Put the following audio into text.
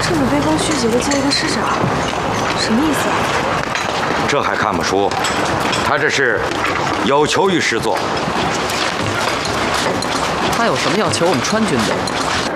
这么卑躬屈膝的做一个师长，什么意思啊？ 这还看不出？他这是有求于师座。 他有什么要求我们川军的？